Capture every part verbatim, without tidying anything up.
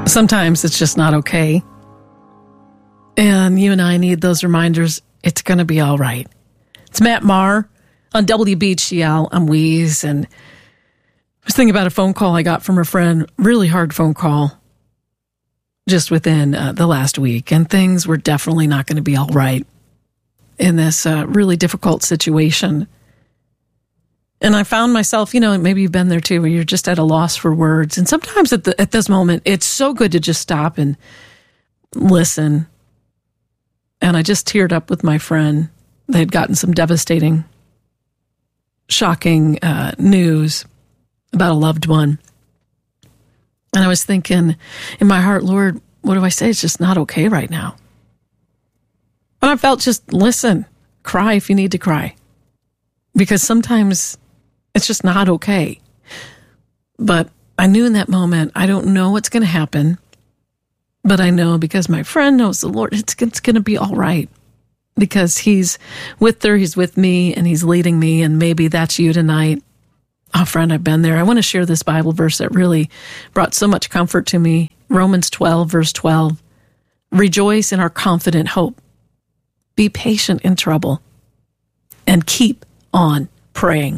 Sometimes it's just not okay. And you and I need those reminders. It's going to be all right. It's Matt Maher on W B G L. I'm Weeze, and I was thinking about a phone call I got from a friend, really hard phone call, just within uh, the last week. And things were definitely not going to be all right in this uh, really difficult situation. And I found myself, you know, maybe you've been there too, where you're just at a loss for words. And sometimes at the, at this moment, it's so good to just stop and listen. And I just teared up with my friend. They had gotten some devastating, shocking uh, news about a loved one. And I was thinking in my heart, Lord, what do I say? It's just not okay right now. And I felt just listen, cry if you need to cry. Because sometimes it's just not okay. But I knew in that moment, I don't know what's going to happen. But I know because my friend knows the Lord, it's, it's going to be all right. Because he's with her, he's with me, and he's leading me. And maybe that's you tonight. Oh, friend, I've been there. I want to share this Bible verse that really brought so much comfort to me. Romans twelve, verse twelve. Rejoice in our confident hope. Be patient in trouble. And keep on praying.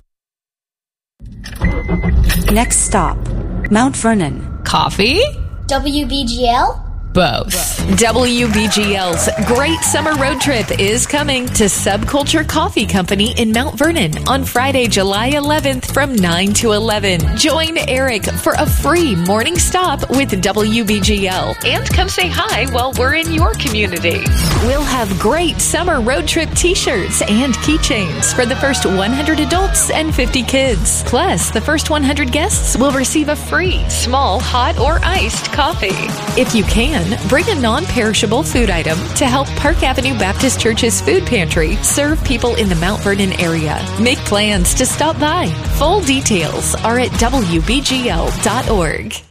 Next stop, Mount Vernon. Coffee? W B G L? Both. W B G L's Great Summer Road Trip is coming to Subculture Coffee Company in Mount Vernon on Friday, July eleventh from nine to eleven. Join Eric for a free morning stop with W B G L and come say hi while we're in your community. We'll have great summer road trip t-shirts and keychains for the first one hundred adults and fifty kids. Plus, the first one hundred guests will receive a free small hot or iced coffee. If you can, bring a non-perishable food item to help Park Avenue Baptist Church's food pantry serve people in the Mount Vernon area. Make plans to stop by. Full details are at W B G L dot org.